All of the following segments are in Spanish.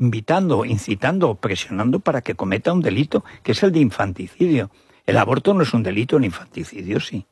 invitando, incitando, presionando para que cometa un delito, que es el de infanticidio. El aborto no es un delito, el infanticidio sí.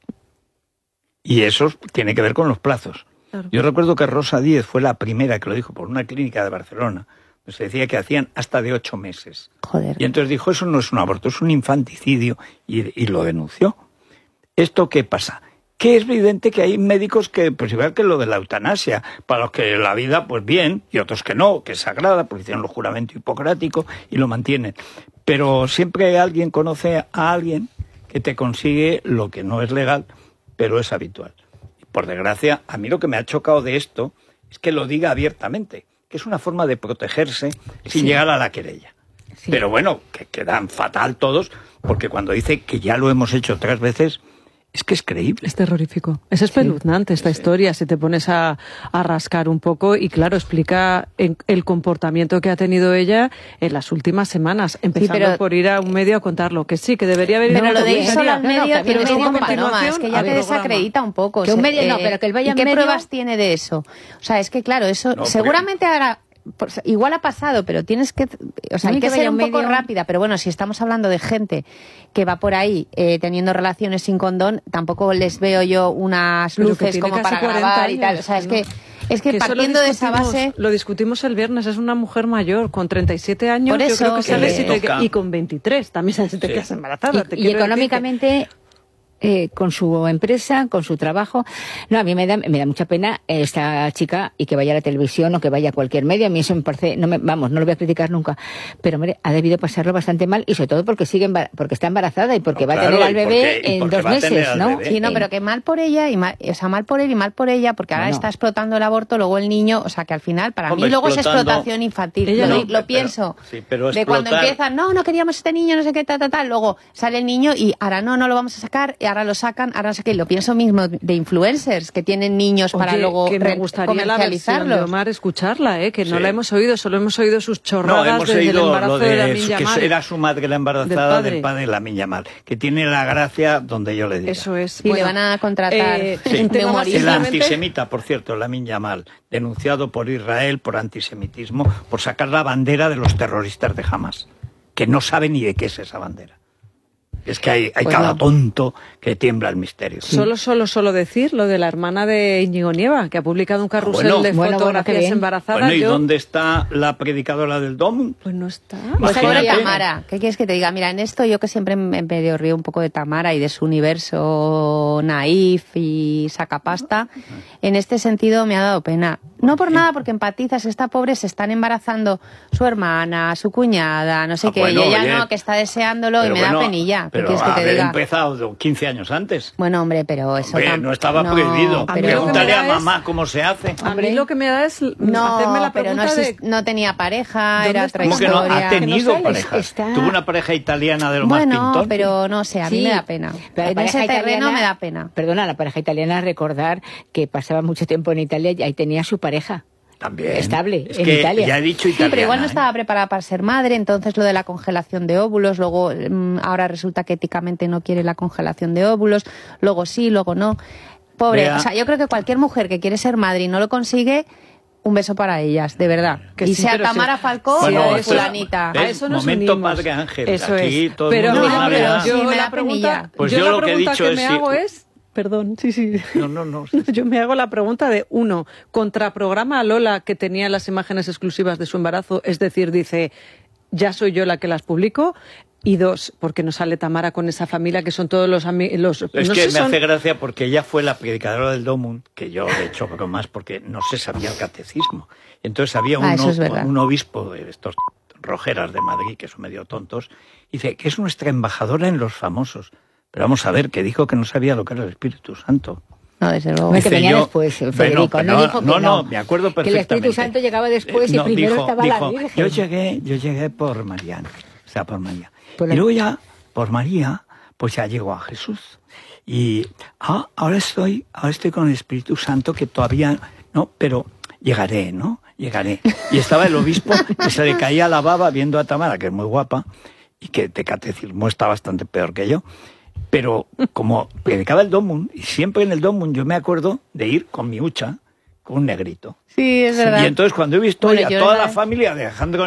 Y eso tiene que ver con los plazos. Claro. Yo recuerdo que Rosa Díez fue la primera que lo dijo por una clínica de Barcelona. Pues se decía que hacían hasta de 8 meses. Joder. Y entonces dijo, eso no es un aborto, es un infanticidio, y lo denunció. ¿Esto qué pasa? Que es evidente que hay médicos que, pues igual que lo de la eutanasia, para los que la vida, pues bien, y otros que no, que es sagrada, porque hicieron el juramento hipocrático y lo mantienen. Pero siempre alguien conoce a alguien que te consigue lo que no es legal, pero es habitual. Y por desgracia, a mí lo que me ha chocado de esto es que lo diga abiertamente, que es una forma de protegerse sin llegar a la querella. Sí. Pero bueno, que quedan fatal todos, porque cuando dice que ya lo hemos hecho 3 veces... Es que es creíble. Es terrorífico. Es espeluznante esta historia, si te pones a rascar un poco. Y claro, explica el comportamiento que ha tenido ella en las últimas semanas, empezando por ir a un medio a contarlo. Que sí, que debería haber ido. Pero lo de ir solo al medio, pero es que ya te desacredita un poco. Que un medio pero que él vaya ¿Y qué pruebas tiene de eso? O sea, es que claro, eso seguramente ahora... Pues igual ha pasado, pero tienes que... O sea, hay que ser un poco rápida. Pero bueno, si estamos hablando de gente que va por ahí teniendo relaciones sin condón, tampoco les veo yo unas luces como para grabar y tal. O sea, es que partiendo de esa base... Lo discutimos el viernes, es una mujer mayor, con 37 años, por eso, yo creo que sale y con 23 también se te quedas embarazada. Y económicamente... con su empresa, con su trabajo. No, a mí me da mucha pena esta chica y que vaya a la televisión o que vaya a cualquier medio. A mí eso me parece, no lo voy a criticar nunca. Pero, hombre, ha debido pasarlo bastante mal y sobre todo porque está embarazada y porque va a tener al bebé en 2 meses, ¿no? Sí, no, pero que mal por ella, mal por él y mal por ella, porque ahora está explotando el aborto, luego el niño, o sea, que al final, para mí luego es explotación infantil. Lo pienso. Pero de cuando empiezan, no queríamos este niño, no sé qué, tal, luego sale el niño y ahora no lo vamos a sacar, ahora lo sacan, ahora no sé qué, lo pienso mismo de influencers que tienen niños para luego que me gustaría la versión de Omar escucharla, que no la hemos oído, solo hemos oído sus chorradas desde el embarazo de Lamine Yamal. Que era su madre la embarazada del padre de Lamine Yamal, que tiene la gracia donde yo le diga. Eso es. Y le van a contratar el antisemita, por cierto, Lamine Yamal, denunciado por Israel por antisemitismo, por sacar la bandera de los terroristas de Hamas, que no sabe ni de qué es esa bandera. Es que hay cada tonto que tiembla el misterio. Solo decir lo de la hermana de Íñigo Nieva, que ha publicado un carrusel de fotografías embarazadas. Bueno, ¿y dónde está la predicadora del DOM? Pues no está. Pobre Tamara, ¿qué quieres que te diga? Mira, en esto yo que siempre me medio río un poco de Tamara y de su universo naif y sacapasta, en este sentido me ha dado pena. No por nada, porque empatizas, esta pobre se están embarazando su hermana, su cuñada, no sé qué, y ella que está deseándolo y me da penilla. Pero haber empezado 15 años antes. Bueno, hombre, pero eso... no estaba prohibido. Pregúntale a mamá cómo se hace. A mí lo que me da es hacerme la pregunta no tenía pareja, era otra historia. ¿Cómo que no? Ha tenido pareja. Tuvo una pareja italiana de lo más pintón. Bueno, pero no sé, a mí me da pena. Pero en ese terreno me da pena. Perdona, la pareja italiana, recordar que pasaba mucho tiempo en Italia y ahí tenía su pareja. También. Estable, es en que Italia. Ya he dicho italiana, pero igual no estaba preparada para ser madre, entonces lo de la congelación de óvulos, luego ahora resulta que éticamente no quiere la congelación de óvulos, luego sí, luego no. Pobre, o sea, yo creo que cualquier mujer que quiere ser madre y no lo consigue, un beso para ellas, de verdad. Que y sea Tamara Falcó o fulanita. A eso nos momento unimos. Padre Ángel. Eso aquí es. Todo pero el mundo yo la pregunta, pues yo lo que he dicho es me hago es... Perdón, sí. No. Yo me hago la pregunta de, uno, contraprograma a Lola, que tenía las imágenes exclusivas de su embarazo, es decir, dice, ya soy yo la que las publico, y 2, porque no sale Tamara con esa familia que son todos los amigos... Es que me hace gracia porque ella fue la predicadora del Domum, que yo de hecho bromas porque no se sabía el catecismo. Entonces había un obispo de estos rojeras de Madrid, que son medio tontos, dice que es nuestra embajadora en los famosos. Pero vamos a ver, que dijo que no sabía lo que era el Espíritu Santo. No, desde luego. Que venía después, Federico. No, me acuerdo perfectamente. Que el Espíritu Santo llegaba después y primero estaba la Virgen. Yo llegué por Mariano, o sea, por María. Y luego ya, por María, pues ya llegó a Jesús. Y ahora estoy con el Espíritu Santo, que todavía, no, pero llegaré. Y estaba el obispo que se le caía la baba viendo a Tamara, que es muy guapa, y que de catecismo está bastante peor que yo. Pero como predicaba el Domum, y siempre en el Domum yo me acuerdo de ir con mi hucha, con un negrito. Sí, es verdad. Y entonces cuando he visto a toda la familia de Alejandro